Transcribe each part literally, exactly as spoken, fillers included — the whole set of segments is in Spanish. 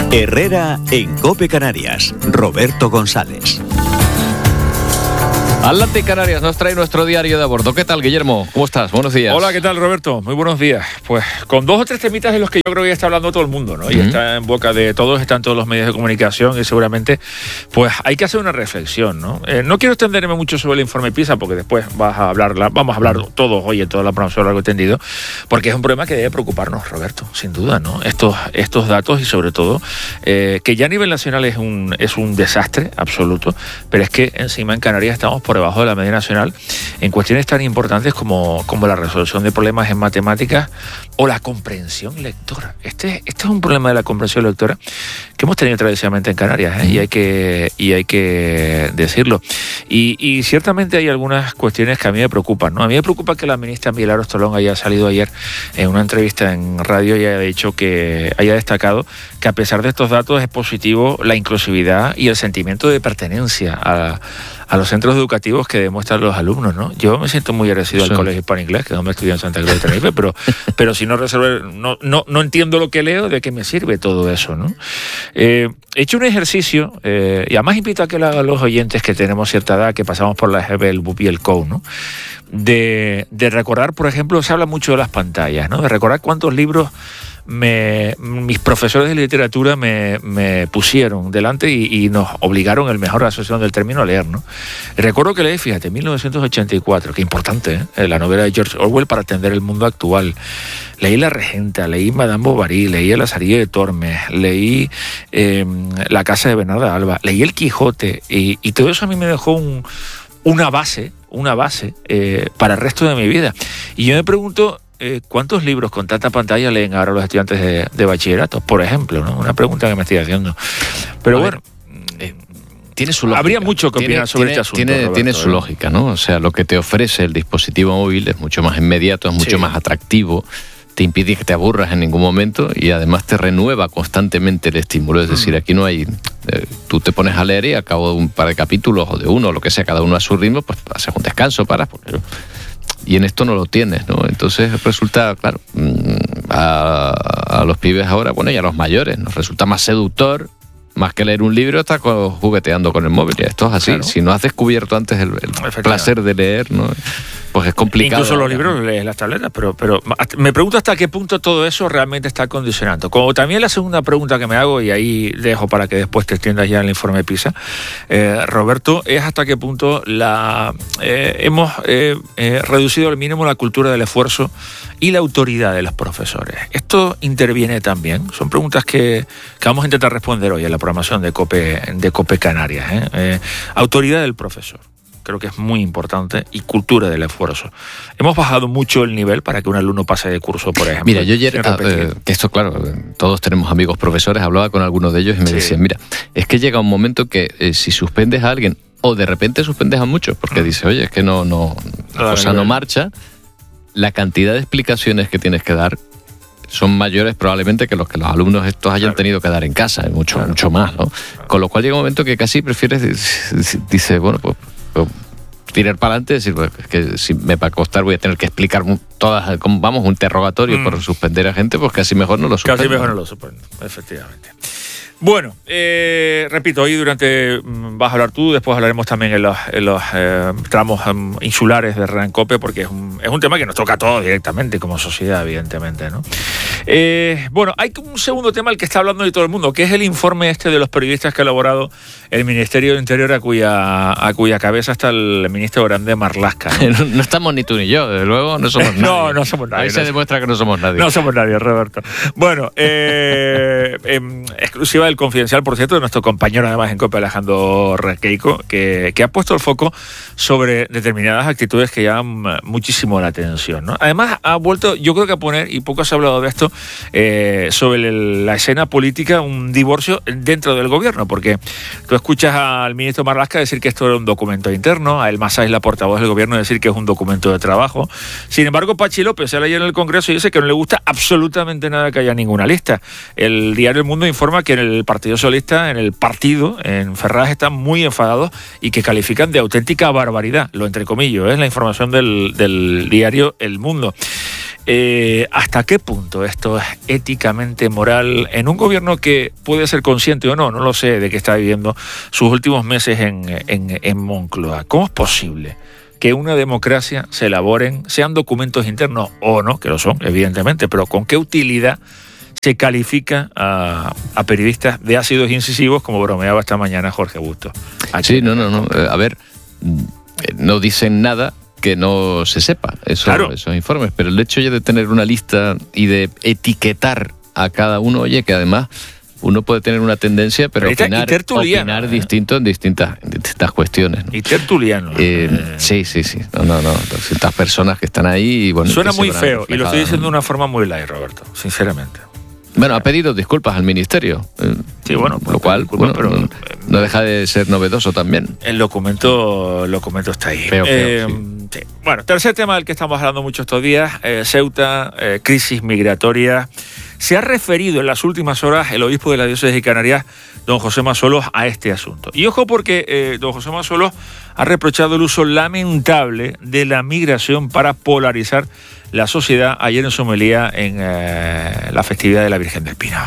Herrera en COPE Canarias. Roberto González. Adelante Canarias nos trae nuestro diario de a bordo. ¿Qué tal, Guillermo? ¿Cómo estás? Buenos días. Hola, ¿qué tal, Roberto? Muy buenos días. Pues con dos o tres temitas de los que yo creo que ya está hablando todo el mundo, ¿no? Y uh-huh. está en boca de todos, están todos los medios de comunicación y seguramente pues hay que hacer una reflexión, ¿no? Eh, no quiero extenderme mucho sobre el informe PISA porque después vas a hablar, vamos a hablar todos hoy en toda la programación largo y tendido, porque es un problema que debe preocuparnos, Roberto, sin duda, ¿no? Estos, estos datos y sobre todo eh, que ya a nivel nacional es un, es un desastre absoluto, pero es que encima en Canarias estamos por debajo de la media nacional en cuestiones tan importantes como, como la resolución de problemas en matemáticas o la comprensión lectora. Este, este es un problema de la comprensión lectora que hemos tenido tradicionalmente en Canarias, ¿eh? y hay que y hay que decirlo. Y, y ciertamente hay algunas cuestiones que a mí me preocupan, ¿no? A mí me preocupa que la ministra Milagros Tolón haya salido ayer en una entrevista en radio y haya dicho que haya destacado que a pesar de estos datos es positivo la inclusividad y el sentimiento de pertenencia a a los centros educativos que demuestran los alumnos, ¿no? Yo me siento muy agradecido sí. al Colegio Hispano Inglés, que es donde estudié en Santa Cruz de Tenerife, pero, pero si no resolver, no, no, no entiendo lo que leo, ¿de qué me sirve todo eso, no? Eh, he hecho un ejercicio, eh, y además invito a que lo hagan los oyentes que tenemos cierta edad, que pasamos por la G B, el B U P y el C O U, ¿no? De, de recordar, por ejemplo, se habla mucho de las pantallas, ¿no? De recordar cuántos libros Me, mis profesores de literatura me, me pusieron delante y, y nos obligaron, el mejor asociación del término, a leer, ¿no? Recuerdo que leí, fíjate, mil novecientos ochenta y cuatro, qué importante, ¿eh? La novela de George Orwell para entender el mundo actual. Leí La Regenta, leí Madame Bovary, leí El Lazarillo de Tormes, leí eh, La Casa de Bernarda Alba, leí El Quijote y, y todo eso a mí me dejó un, una base, una base eh, para el resto de mi vida. Y yo me pregunto, Eh, ¿cuántos libros con tanta pantalla leen ahora los estudiantes de, de bachillerato, por ejemplo, ¿no? Una pregunta que me estoy haciendo. Pero a bueno, ver, eh, tiene su lógica. Habría mucho que opinar sobre tiene, este asunto. Tiene, Roberto, tiene su ¿eh? lógica, ¿no? O sea, lo que te ofrece el dispositivo móvil es mucho más inmediato, es mucho sí. más atractivo, te impide que te aburras en ningún momento y además te renueva constantemente el estímulo. Es decir, aquí no hay... Eh, tú te pones a leer y a cabo de un par de capítulos o de uno, o lo que sea, cada uno a su ritmo, pues haces un descanso, paras, porque... Y en esto no lo tienes, ¿no? Entonces resulta, claro, a, a los pibes ahora, bueno, y a los mayores, nos resulta más seductor, más que leer un libro, estar jugueteando con el móvil. Y esto es así. Claro. Si no has descubierto antes el, el placer de leer, ¿no? Pues es complicado. Incluso los libros lees las tabletas, pero, pero me pregunto hasta qué punto todo eso realmente está condicionando. Como también la segunda pregunta que me hago, y ahí dejo para que después te extiendas ya en el informe PISA, eh, Roberto, es hasta qué punto la eh, hemos eh, eh, reducido al mínimo la cultura del esfuerzo y la autoridad de los profesores. Esto interviene también. Son preguntas que, que vamos a intentar responder hoy en la programación de COPE, de COPE Canarias. ¿eh? Eh, autoridad del profesor. Creo que es muy importante, y cultura del esfuerzo. Hemos bajado mucho el nivel para que un alumno pase de curso, por ejemplo. Mira, yo ayer, eh, que esto claro, todos tenemos amigos profesores, hablaba con algunos de ellos y me sí. decían, mira, es que llega un momento que eh, si suspendes a alguien, o de repente suspendes a muchos, porque mm. dices, oye, es que no, no, la cosa nivel. no marcha, la cantidad de explicaciones que tienes que dar son mayores probablemente que los que los alumnos estos hayan claro. tenido que dar en casa, mucho, claro. mucho más, ¿no? Claro. Con lo cual llega un momento que casi prefieres, dice, bueno, pues tirar para adelante, decir, pues, que si me va a costar voy a tener que explicar todas, vamos, un interrogatorio mm. por suspender a gente, pues casi mejor no lo suspendo. Casi mejor no lo suspendo, efectivamente. Bueno, eh, repito, hoy durante vas a hablar tú, después hablaremos también en los, en los eh, tramos um, insulares de Rencope, porque es un, es un tema que nos toca a todos directamente como sociedad, evidentemente, ¿no? Eh, bueno, hay un segundo tema al que está hablando hoy todo el mundo, que es el informe este de los periodistas que ha elaborado el Ministerio de Interior, a cuya, a cuya cabeza está el ministro Grande Marlaska, ¿no? no, no estamos ni tú ni yo, desde luego no somos nadie. no, no somos nadie. Ahí no se demuestra que no somos nadie. No somos nadie, Roberto. Bueno, eh, eh, exclusiva del Confidencial, por cierto, de nuestro compañero además en COPE, Alejandro Requeico, que, que ha puesto el foco sobre determinadas actitudes que llaman muchísimo la atención, ¿no? Además ha vuelto, yo creo que a poner, y poco se ha hablado de esto, eh, sobre el, la escena política, un divorcio dentro del gobierno, porque tú escuchas al ministro Marlaska decir que esto era un documento interno, a Elma Sáez, la portavoz del gobierno, decir que es un documento de trabajo. Sin embargo, Pachi López sale ayer en el Congreso y dice que no le gusta absolutamente nada que haya ninguna lista. El diario El Mundo informa que en el Partido Socialista, en el partido, en Ferraz, están muy enfadados y que califican de auténtica barbaridad, lo entrecomillo, es la información del, del diario El Mundo. Eh, ¿Hasta qué punto esto es éticamente moral en un gobierno que puede ser consciente o no, no lo sé, de que está viviendo sus últimos meses en, en, en Moncloa? ¿Cómo es posible que una democracia se elaboren, sean documentos internos o no, que lo son, evidentemente, pero con qué utilidad se califica a, a periodistas de ácidos incisivos, como bromeaba esta mañana Jorge Bustos? Sí, no, no, no. A ver, no dicen nada que no se sepa, eso, claro, esos informes, pero el hecho ya de tener una lista y de etiquetar a cada uno, oye, que además uno puede tener una tendencia, pero, pero opinar, opinar ¿eh? distinto en distintas, en distintas cuestiones, ¿no? Y tertuliano. Eh, eh. Sí, sí, sí. No, no, no. Distintas personas que están ahí y bueno. Suena muy feo y lo estoy diciendo de una forma muy light, Roberto, sinceramente. Bueno, ha pedido disculpas al ministerio. Sí, bueno, lo cual bueno, pero no, no deja de ser novedoso también. El documento, el documento está ahí. Feo, feo, eh, sí. Sí. Bueno, tercer tema del que estamos hablando mucho estos días, eh, Ceuta, eh, crisis migratoria. Se ha referido en las últimas horas el obispo de la diócesis de Canarias, don José Masolos, a este asunto. Y ojo porque eh, don José Masolos ha reprochado el uso lamentable de la migración para polarizar la sociedad ayer en su homilía en eh, la festividad de la Virgen del Pino.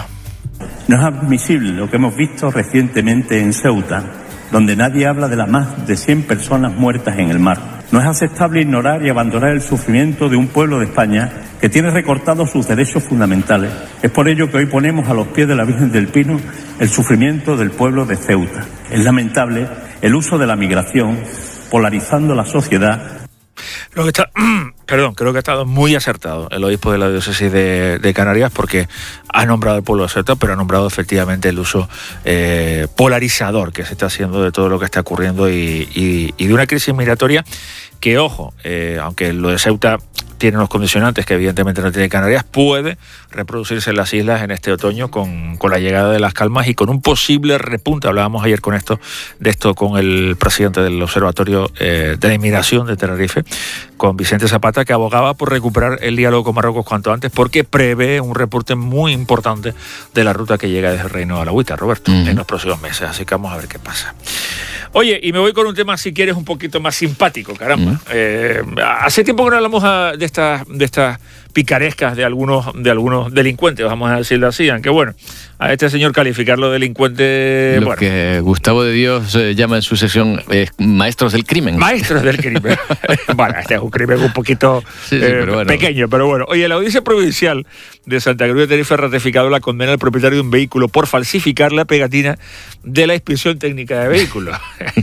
No es admisible lo que hemos visto recientemente en Ceuta, donde nadie habla de las más de cien personas muertas en el mar. No es aceptable ignorar y abandonar el sufrimiento de un pueblo de España que tiene recortados sus derechos fundamentales. Es por ello que hoy ponemos a los pies de la Virgen del Pino el sufrimiento del pueblo de Ceuta. Es lamentable el uso de la migración, polarizando la sociedad. Lo que está, perdón, creo que ha estado muy acertado el obispo de la diócesis de, de Canarias, porque ha nombrado al pueblo de Ceuta, pero ha nombrado efectivamente el uso eh, polarizador que se está haciendo de todo lo que está ocurriendo y, y, y de una crisis migratoria que, ojo, eh, aunque lo de Ceuta tiene unos condicionantes que evidentemente no tiene Canarias, puede reproducirse en las islas en este otoño con, con la llegada de las calmas y con un posible repunte. Hablábamos ayer con esto de esto con el presidente del Observatorio eh, de la Inmigración de Tenerife, con Vicente Zapata, que abogaba por recuperar el diálogo con Marruecos cuanto antes, porque prevé un reporte muy importante de la ruta que llega desde el Reino de la Agüita, Roberto, uh-huh. en los próximos meses. Así que vamos a ver qué pasa. Oye, y me voy con un tema, si quieres, un poquito más simpático, caramba. Uh-huh. Eh, hace tiempo que no hablamos a, de estas de estas picarescas de algunos de algunos delincuentes, vamos a decirlo así, aunque bueno, a este señor calificarlo de delincuente... Lo bueno, que Gustavo de Dios eh, llama en su sección eh, maestros del crimen. Maestros del crimen. Bueno, este es un crimen un poquito sí, sí, eh, pero bueno. pequeño, pero bueno. Oye, la Audiencia Provincial de Santa Cruz de Tenerife ha ratificado la condena al propietario de un vehículo por falsificar la pegatina de la inspección técnica de vehículos.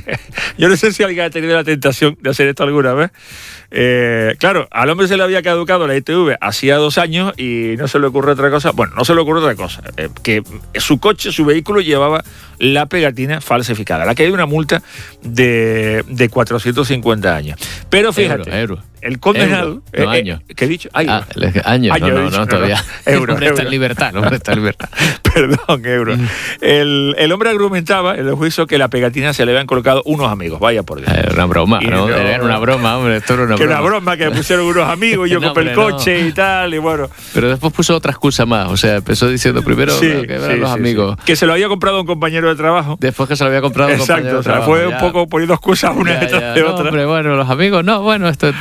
Yo no sé si alguien ha tenido la tentación de hacer esto alguna vez. Eh, claro, al hombre se le había caducado la I T V hacía dos años y no se le ocurre otra cosa. Bueno, no se le ocurre otra cosa. Eh, que su coche, su vehículo llevaba la pegatina falsificada. La que hay una multa de, de cuatrocientos cincuenta años. Pero fíjate, euro, euro. el condenado... Euro, no, eh, años. ¿Qué he dicho? Años. Ah, años, años no, no, dicho, no, todavía. No, euro, el hombre euro. está en libertad, el hombre está en libertad. Perdón, euro. El, el hombre argumentaba en el juicio que la pegatina se le habían colocado unos amigos. Vaya por Dios. Era una broma, ¿no? no Era una broma, hombre. Esto era una que broma. una broma que pusieron unos amigos y yo no, compré hombre, el coche no. y tal, y bueno. Pero después puso otra excusa más. O sea, empezó diciendo primero sí, que eran sí, los sí, amigos. Sí. Que se lo había comprado un compañero de trabajo. Después que se lo había comprado un Exacto, compañero de o sea, trabajo. fue ya. un poco poniendo excusas una Ya, detrás ya. de No, otra. hombre, bueno, los amigos, no, bueno, esto...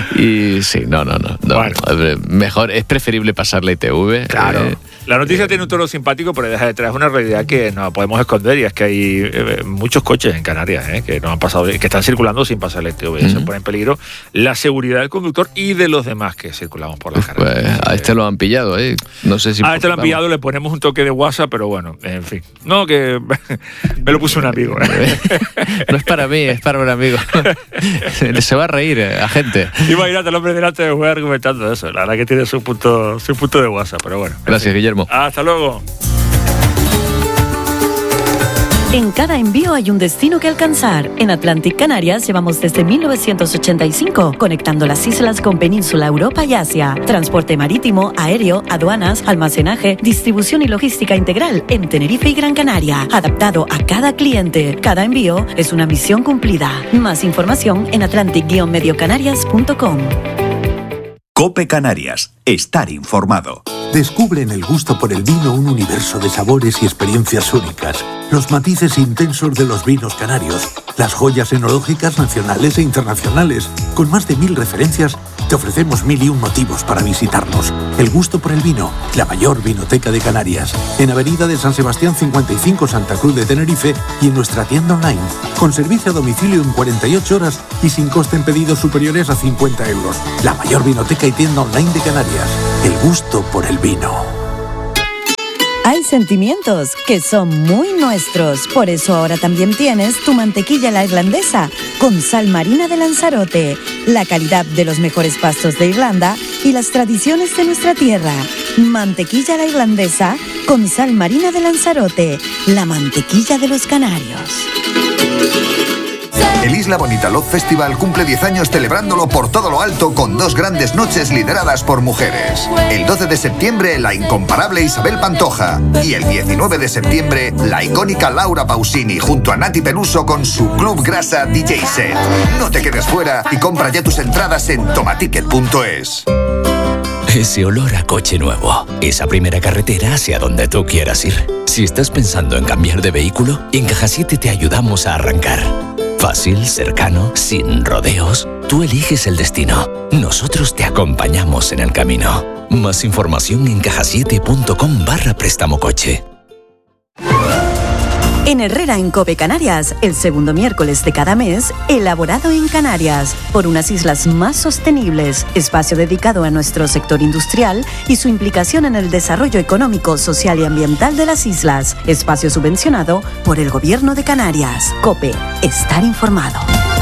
Y sí, no, no, no. no bueno. Mejor, es preferible pasar la I T V. Claro. Eh, La noticia eh, tiene un tono simpático, pero deja detrás una realidad que no podemos esconder, y es que hay eh, muchos coches en Canarias eh, que no han pasado, que están circulando sin pasar la I T V. Uh-huh. Se pone en peligro la seguridad del conductor y de los demás que circulamos por la carretera. Pues a este lo han pillado, ¿eh? No sé si... A este lo han pillado, le ponemos un toque de WhatsApp, pero bueno, en fin. No, que me lo puso un amigo. ¿eh? No es para mí, es para un amigo. Se va a reír eh, a gente. Imagínate, el hombre delante me voy argumentando eso. La verdad que tiene su punto, su punto de WhatsApp, pero bueno. Gracias, Guillermo. Hasta luego. En cada envío hay un destino que alcanzar. En Atlantic Canarias llevamos desde mil novecientos ochenta y cinco conectando las islas con Península, Europa y Asia. Transporte marítimo, aéreo, aduanas, almacenaje, distribución y logística integral en Tenerife y Gran Canaria. Adaptado a cada cliente. Cada envío es una misión cumplida. Más información en atlantic guion medio canarias punto com. COPE Canarias. Estar informado. Descubre en el gusto por el vino un universo de sabores y experiencias únicas. Los matices intensos de los vinos canarios, las joyas enológicas nacionales e internacionales. Con más de mil referencias, te ofrecemos mil y un motivos para visitarnos. El gusto por el vino, la mayor vinoteca de Canarias. En Avenida de San Sebastián cincuenta y cinco, Santa Cruz de Tenerife, y en nuestra tienda online, con servicio a domicilio en cuarenta y ocho horas y sin coste en pedidos superiores a cincuenta euros. La mayor vinoteca y tienda online de Canarias. El gusto por el vino. Hay sentimientos que son muy nuestros, por eso ahora también tienes tu mantequilla la irlandesa con sal marina de Lanzarote, la calidad de los mejores pastos de Irlanda y las tradiciones de nuestra tierra. Mantequilla la irlandesa con sal marina de Lanzarote, la mantequilla de los canarios. El Isla Bonita Love Festival cumple diez años celebrándolo por todo lo alto con dos grandes noches lideradas por mujeres. El doce de septiembre, la incomparable Isabel Pantoja. Y el diecinueve de septiembre, la icónica Laura Pausini junto a Nati Peluso con su Club Grasa D J Set. No te quedes fuera y compra ya tus entradas en tomaticket punto es. Ese olor a coche nuevo, esa primera carretera hacia donde tú quieras ir. Si estás pensando en cambiar de vehículo, en Caja siete te ayudamos a arrancar. Fácil, cercano, sin rodeos. Tú eliges el destino. Nosotros te acompañamos en el camino. Más información en cajasiete punto com barra préstamo coche. En Herrera en Cope Canarias, el segundo miércoles de cada mes, elaborado en Canarias, por unas islas más sostenibles, espacio dedicado a nuestro sector industrial y su implicación en el desarrollo económico, social y ambiental de las islas, espacio subvencionado por el Gobierno de Canarias. Cope, estar informado.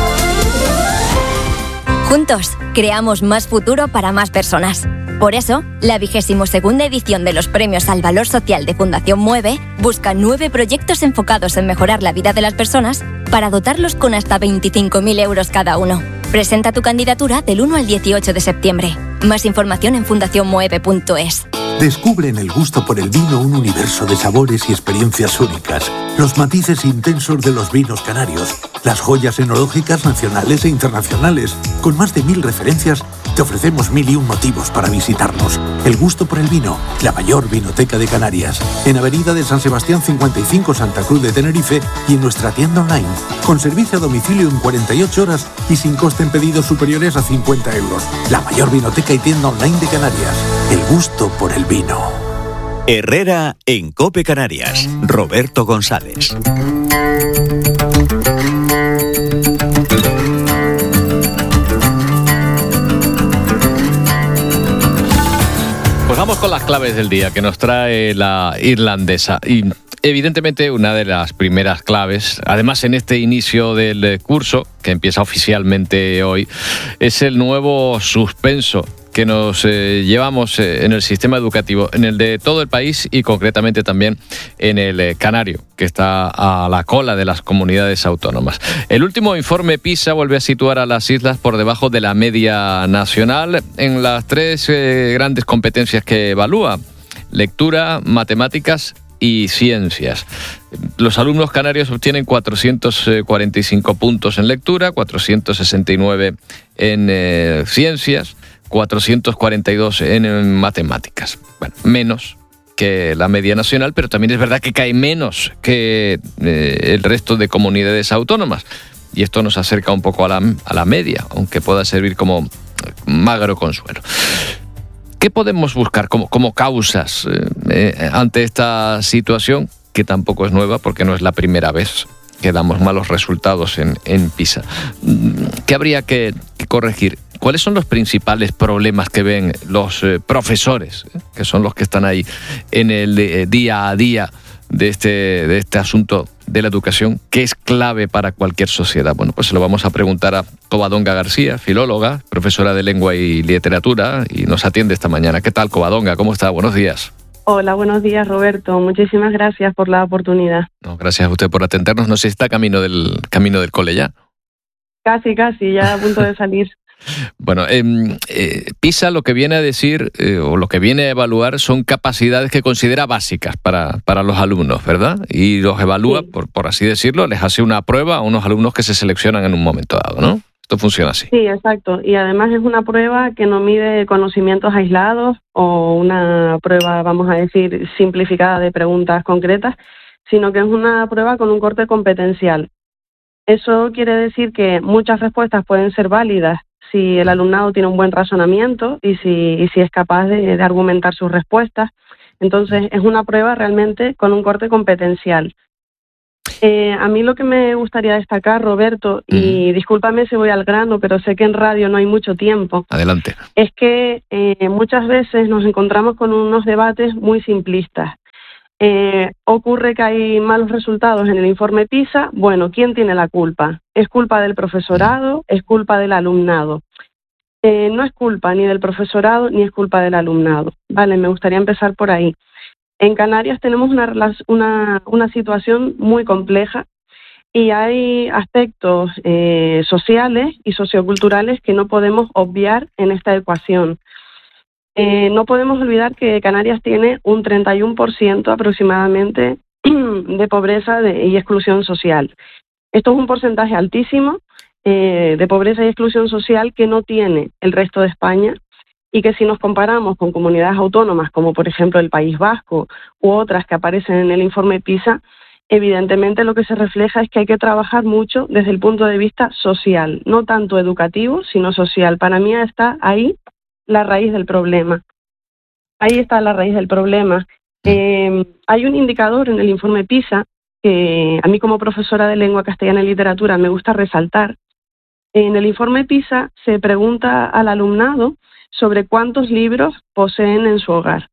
Juntos, creamos más futuro para más personas. Por eso, la vigésimo segunda edición de los Premios al Valor Social de Fundación Mueve busca nueve proyectos enfocados en mejorar la vida de las personas para dotarlos con hasta veinticinco mil euros cada uno. Presenta tu candidatura del uno al dieciocho de septiembre. Más información en fundación mueve punto es. Descubre en el gusto por el vino un universo de sabores y experiencias únicas. Los matices intensos de los vinos canarios, las joyas enológicas nacionales e internacionales. Con más de mil referencias, te ofrecemos mil y un motivos para visitarnos. El gusto por el vino, la mayor vinoteca de Canarias. En Avenida de San Sebastián cincuenta y cinco, Santa Cruz de Tenerife, y en nuestra tienda online, con servicio a domicilio en cuarenta y ocho horas y sin coste en pedidos superiores a cincuenta euros. La mayor vinoteca y tienda online de Canarias. El gusto por el vino. Herrera en Cope Canarias. Roberto González. Pues vamos con las claves del día que nos trae la irlandesa. Y evidentemente una de las primeras claves, además en este inicio del curso, que empieza oficialmente hoy, es el nuevo suspenso que nos eh, llevamos eh, en el sistema educativo, en el de todo el país y concretamente también en el eh, canario, que está a la cola de las comunidades autónomas. El último informe PISA vuelve a situar a las islas por debajo de la media nacional en las tres eh, grandes competencias que evalúa: lectura, matemáticas y ciencias. Los alumnos canarios obtienen cuatrocientos cuarenta y cinco puntos en lectura, cuatrocientos sesenta y nueve en eh, ciencias, cuatrocientos cuarenta y dos en matemáticas. Bueno, menos que la media nacional, pero también es verdad que cae menos que eh, el resto de comunidades autónomas. Y esto nos acerca un poco a la, a la media, aunque pueda servir como magro consuelo. ¿Qué podemos buscar como, como causas eh, eh, ante esta situación, que tampoco es nueva porque no es la primera vez que damos malos resultados en, en PISA? ¿Qué habría que, que corregir? ¿Cuáles son los principales problemas que ven los eh, profesores, eh, que son los que están ahí en el eh, día a día de este, de este asunto de la educación, que es clave para cualquier sociedad? Bueno, pues se lo vamos a preguntar a Covadonga García, filóloga, profesora de lengua y literatura, y nos atiende esta mañana. ¿Qué tal, Covadonga? ¿Cómo está? Buenos días. Hola, buenos días, Roberto. Muchísimas gracias por la oportunidad. No, gracias a usted por atendernos. No sé si está camino del, camino del cole ya. Casi, casi, ya a punto de salir. Bueno, eh, eh, PISA lo que viene a decir, eh, o lo que viene a evaluar, son capacidades que considera básicas para, para los alumnos, ¿verdad? Y los evalúa, sí. por, por así decirlo, les hace una prueba a unos alumnos que se seleccionan en un momento dado, ¿no? Esto funciona así. Sí, exacto. Y además es una prueba que no mide conocimientos aislados o una prueba, vamos a decir, simplificada de preguntas concretas, sino que es una prueba con un corte competencial. Eso quiere decir que muchas respuestas pueden ser válidas si el alumnado tiene un buen razonamiento y si, y si es capaz de, de argumentar sus respuestas. Entonces, es una prueba realmente con un corte competencial. Eh, a mí lo que me gustaría destacar, Roberto, y discúlpame si voy al grano, pero sé que en radio no hay mucho tiempo. Adelante. Es que eh, muchas veces nos encontramos con unos debates muy simplistas. Eh, ocurre que hay malos resultados en el informe PISA. Bueno, ¿quién tiene la culpa? ¿Es culpa del profesorado? ¿Es culpa del alumnado? Eh, no es culpa ni del profesorado ni es culpa del alumnado. Vale, me gustaría empezar por ahí. En Canarias tenemos una, una, una situación muy compleja y hay aspectos eh, sociales y socioculturales que no podemos obviar en esta ecuación. Eh, no podemos olvidar que Canarias tiene un treinta y uno por ciento aproximadamente de pobreza de, y exclusión social. Esto es un porcentaje altísimo eh, de pobreza y exclusión social que no tiene el resto de España, y que si nos comparamos con comunidades autónomas como por ejemplo el País Vasco u otras que aparecen en el informe PISA, evidentemente lo que se refleja es que hay que trabajar mucho desde el punto de vista social, no tanto educativo, sino social. Para mí está ahí la raíz del problema. Ahí está la raíz del problema. Eh, hay un indicador en el informe PISA que a mí como profesora de lengua castellana y literatura me gusta resaltar. En el informe PISA se pregunta al alumnado sobre cuántos libros poseen en su hogar.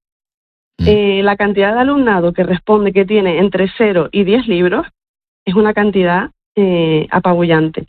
Eh, la cantidad de alumnado que responde que tiene entre cero y diez libros es una cantidad eh, apabullante.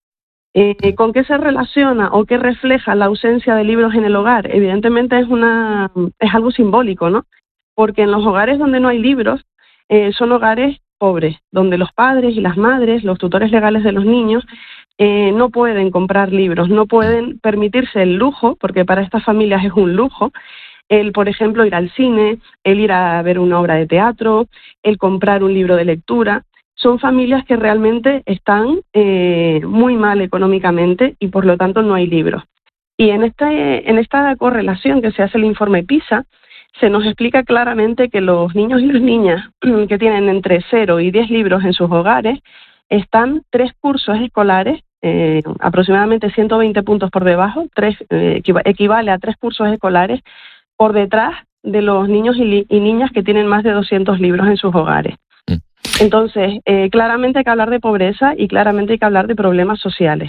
Eh, ¿Con qué se relaciona o qué refleja la ausencia de libros en el hogar? Evidentemente es, una, es algo simbólico, ¿no? Porque en los hogares donde no hay libros eh, son hogares pobres, donde los padres y las madres, los tutores legales de los niños, Eh, no pueden comprar libros, no pueden permitirse el lujo, porque para estas familias es un lujo, el, por ejemplo, ir al cine, el ir a ver una obra de teatro, el comprar un libro de lectura. Son familias que realmente están eh, muy mal económicamente y por lo tanto no hay libros. Y en, este, en esta correlación que se hace el informe PISA, se nos explica claramente que los niños y las niñas que tienen entre cero y diez libros en sus hogares están tres cursos escolares, eh, aproximadamente ciento veinte puntos por debajo, tres, eh, equivale a tres cursos escolares por detrás de los niños y, li- y niñas que tienen más de doscientos libros en sus hogares. Entonces, eh, claramente hay que hablar de pobreza y claramente hay que hablar de problemas sociales.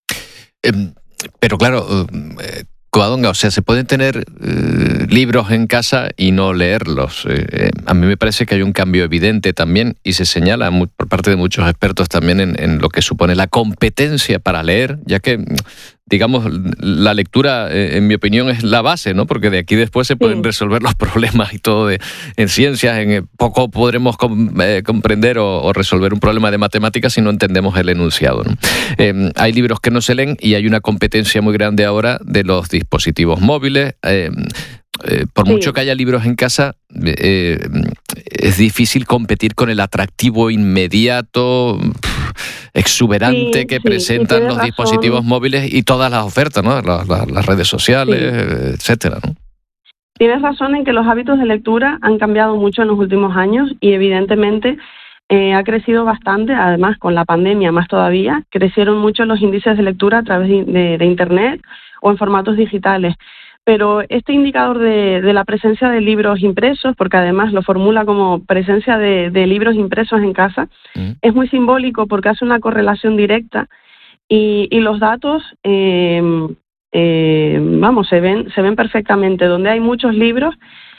Eh, pero claro, eh, Covadonga, o sea, se pueden tener eh, libros en casa y no leerlos. Eh, eh, a mí me parece que hay un cambio evidente también y se señala muy, por parte de muchos expertos también en, en lo que supone la competencia para leer, ya que, digamos, la lectura, eh, en mi opinión, es la base, ¿no? Porque de aquí después se pueden resolver los problemas y todo de, en ciencias. En eh, poco podremos com, eh, comprender o, o resolver un problema de matemáticas si no entendemos el enunciado, ¿no? Eh, hay libros que no se leen y hay una competencia muy grande ahora de los dispositivos móviles. Eh, eh, por sí. mucho que haya libros en casa, eh, es difícil competir con el atractivo inmediato, exuberante sí, que sí, presentan los razón. dispositivos móviles y todas las ofertas, ¿no? Las, las, las redes sociales, sí. etcétera, ¿no? Tienes razón en que los hábitos de lectura han cambiado mucho en los últimos años y evidentemente eh, ha crecido bastante, además con la pandemia más todavía, crecieron mucho los índices de lectura a través de, de, de Internet o en formatos digitales. Pero este indicador de, de la presencia de libros impresos, porque además lo formula como presencia de, de libros impresos en casa, mm. es muy simbólico porque hace una correlación directa y, y los datos, eh, eh, vamos, se ven, se ven perfectamente. Donde hay muchos libros,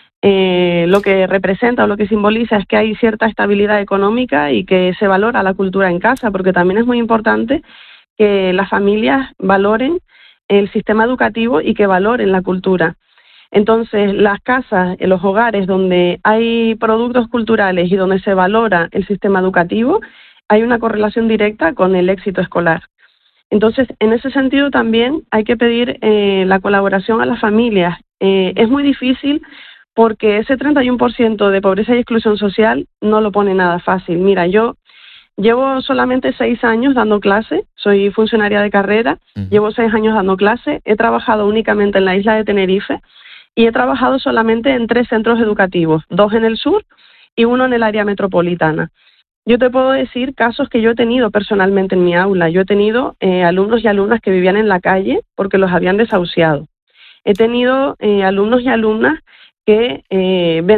eh, lo que representa o lo que simboliza es que hay cierta estabilidad económica y que se valora la cultura en casa, porque también es muy importante que las familias valoren el sistema educativo y que valoren la cultura. Entonces, las casas, los hogares donde hay productos culturales y donde se valora el sistema educativo, hay una correlación directa con el éxito escolar. Entonces, en ese sentido también hay que pedir eh, la colaboración a las familias. Eh, es muy difícil porque ese treinta y uno por ciento de pobreza y exclusión social no lo pone nada fácil. Mira, yo llevo solamente seis años dando clase, soy funcionaria de carrera, uh-huh. llevo seis años dando clase, he trabajado únicamente en la isla de Tenerife y he trabajado solamente en tres centros educativos, dos en el sur y uno en el área metropolitana. Yo te puedo decir casos que yo he tenido personalmente en mi aula. Yo he tenido eh, alumnos y alumnas que vivían en la calle porque los habían desahuciado. He tenido eh, alumnos y alumnas que eh, ven